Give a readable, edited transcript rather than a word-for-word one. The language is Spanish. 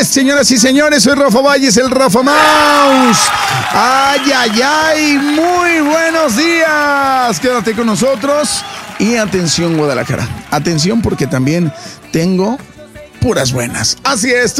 es, señoras y señores, soy Rafa Valles, el Rafa Mouse. Ay, ay, ay, muy buenos días. Quédate con nosotros y atención, Guadalajara. Atención porque también tengo puras buenas. Así es.